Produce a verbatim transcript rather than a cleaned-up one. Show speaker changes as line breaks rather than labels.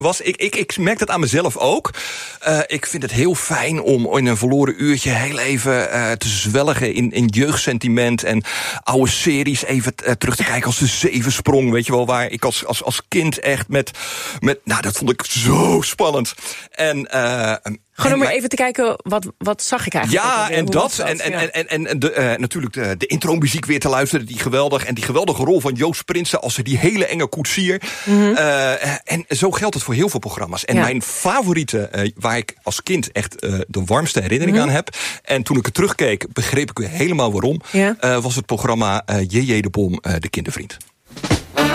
Was, ik, ik, ik merk dat aan mezelf ook. Uh, ik vind het heel fijn om in een verloren uurtje heel even uh, te zwelgen in, in jeugdsentiment en oude series even uh, terug te kijken als de Zevensprong, weet je wel, waar ik als, als, als kind echt met, met, nou, dat vond ik zo spannend. En, uh,
Gewoon om maar even te kijken, wat, wat zag ik eigenlijk?
Ja, en dat, dat, en, en, ja. en, en, en de, uh, natuurlijk de, de intro-muziek weer te luisteren, die geweldig, en die geweldige rol van Joost Prinsen als die hele enge koetsier. Mm-hmm. Uh, en zo geldt het voor heel veel programma's. En ja. mijn favoriete, uh, waar ik als kind echt uh, de warmste herinnering mm-hmm. aan heb, en toen ik het terugkeek, begreep ik weer helemaal waarom, ja. uh, was het programma uh, J J de Bom, uh, de kindervriend.